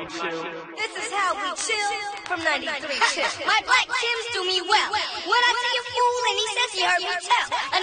This is how we chill from 93 Chill. My black Tims do me well. When I see a fool and he says he heard me tell